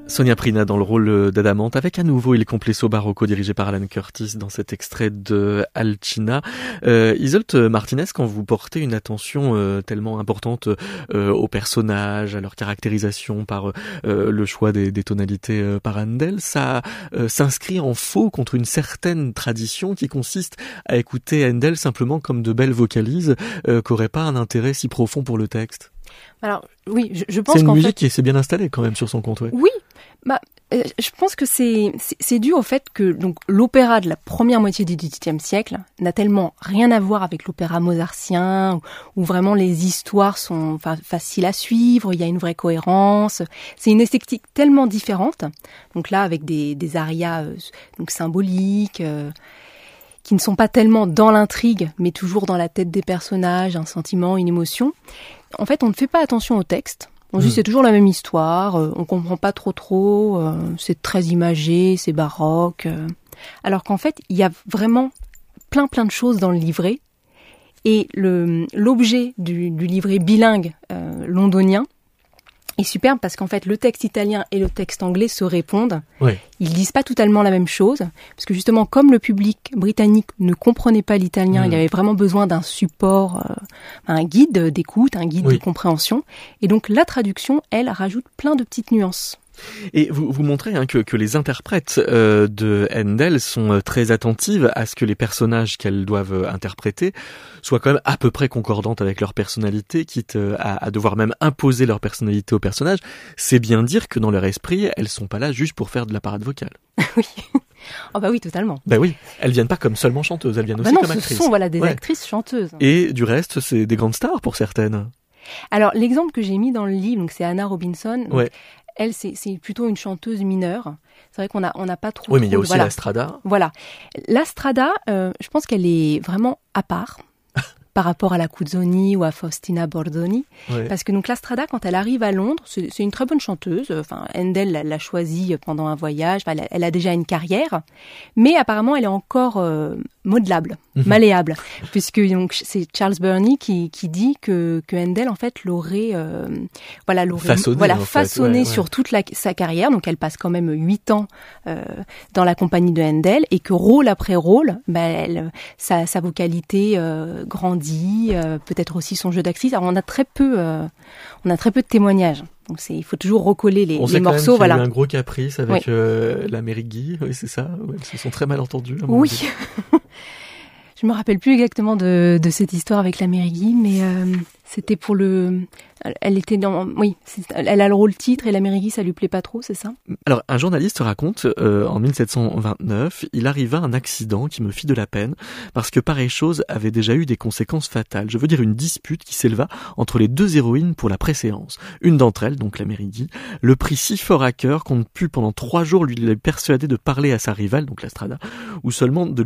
Sonia Prina dans le rôle d'Adamante avec à nouveau Il Complesso Barocco dirigé par Alan Curtis dans cet extrait de Alcina. Isolde Martinez, quand vous portez une attention tellement importante aux personnages, à leur caractérisation par le choix des tonalités par Handel, ça s'inscrit en faux contre une certaine tradition qui consiste à écouter Handel simplement comme de belles vocalises qu'auraient pas un intérêt si profond pour le texte. Alors oui, je pense c'est une qu'en musique fait... qui s'est bien installée quand même sur son compte. Ouais. Oui, je pense que c'est dû au fait que donc l'opéra de la première moitié du XVIIIe siècle n'a tellement rien à voir avec l'opéra mozartien où vraiment les histoires sont faciles à suivre, il y a une vraie cohérence. C'est une esthétique tellement différente. Donc là, avec des arias donc symboliques. Qui ne sont pas tellement dans l'intrigue, mais toujours dans la tête des personnages, un sentiment, une émotion. En fait, on ne fait pas attention au texte. On se dit c'est toujours la même histoire, on comprend pas trop, c'est très imagé, c'est baroque. Alors qu'en fait, il y a vraiment plein de choses dans le livret. Et l'objet du livret bilingue londonien est superbe parce qu'en fait, le texte italien et le texte anglais se répondent. Ouais. Ils disent pas totalement la même chose. Parce que justement, comme le public britannique ne comprenait pas l'italien, il y avait vraiment besoin d'un support, un guide d'écoute, un guide de compréhension. Et donc, la traduction, elle, rajoute plein de petites nuances. Et vous montrez que les interprètes de Handel sont très attentives à ce que les personnages qu'elles doivent interpréter soient quand même à peu près concordantes avec leur personnalité, quitte à devoir même imposer leur personnalité aux personnages. C'est bien dire que dans leur esprit, elles sont pas là juste pour faire de la parade vocale. Oui. Oh bah oui, totalement. Bah oui, elles viennent pas comme seulement chanteuses, elles viennent aussi comme actrices. Ce sont des actrices chanteuses. Et du reste, c'est des grandes stars pour certaines. Alors l'exemple que j'ai mis dans le livre, donc c'est Anna Robinson. Ouais. Elle, c'est plutôt une chanteuse mineure. C'est vrai qu'on n'a pas trop... Oui, mais il y a aussi la Strada. Voilà. La Strada, je pense qu'elle est vraiment à part par rapport à la Cuzzoni ou à Faustina Bordoni. Ouais. Parce que donc la Strada, quand elle arrive à Londres, c'est une très bonne chanteuse. Enfin, Handel l'a choisie pendant un voyage. Enfin, elle a déjà une carrière. Mais apparemment, elle est encore modelable, malléable. Puisque donc, c'est Charles Burney qui dit que Handel, en fait, l'aurait façonné sur toute sa carrière. Donc, elle passe quand même 8 ans dans la compagnie de Handel. Et que rôle après rôle, sa vocalité grandit. Peut-être aussi son jeu d'actrice. Alors on a très peu de témoignages. Donc il faut toujours recoller les morceaux. On sait quand même qu'il y a eu un gros caprice avec la Merigui, oui c'est ça. Ouais, ils se sont très mal entendus. Oui. Je me rappelle plus exactement de cette histoire avec la Merigui, mais c'était pour le. Elle était dans. Oui, elle a le rôle titre et la Merigui, ça lui plaît pas trop, c'est ça ? Alors, un journaliste raconte, en 1729, il arriva un accident qui me fit de la peine, parce que pareille chose avait déjà eu des conséquences fatales. Je veux dire une dispute qui s'éleva entre les deux héroïnes pour la préséance. Une d'entre elles, donc la Merigui, le prit si fort à cœur qu'on ne put pendant 3 jours lui persuader de parler à sa rivale, donc la Strada, ou seulement de